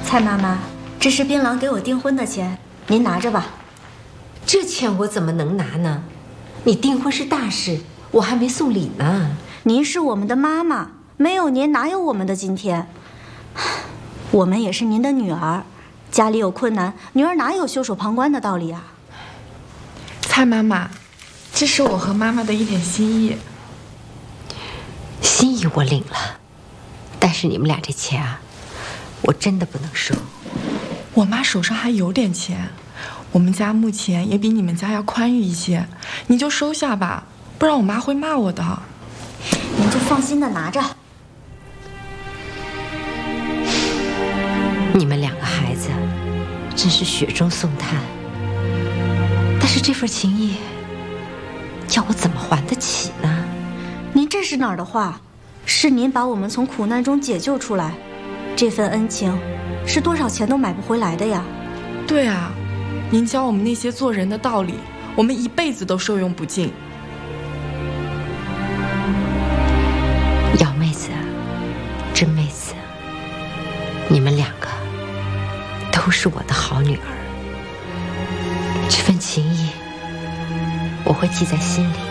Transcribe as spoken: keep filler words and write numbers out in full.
蔡妈妈，这是槟榔给我订婚的钱，您拿着吧。 这钱我怎么能拿呢？你订婚是大事，我还没送礼呢。 您是我们的妈妈，没有您哪有我们的今天？我们也是您的女儿，家里有困难，女儿哪有袖手旁观的道理啊？ 蔡妈妈，这是我和妈妈的一点心意。 心意我领了，但是你们俩这钱啊，我真的不能收。 我妈手上还有点钱，我们家目前也比你们家要宽裕一些，你就收下吧，不然我妈会骂我的。 您就放心的拿着。 你们两个孩子真是雪中送炭，但是这份情谊叫我怎么还得起呢？ 您这是哪儿的话？是您把我们从苦难中解救出来，这份恩情是多少钱都买不回来的呀。 对啊，您教我们那些做人的道理，我们一辈子都受用不尽。 姚妹子，甄妹子，你们两个都是我的好女儿，这份情谊我会记在心里。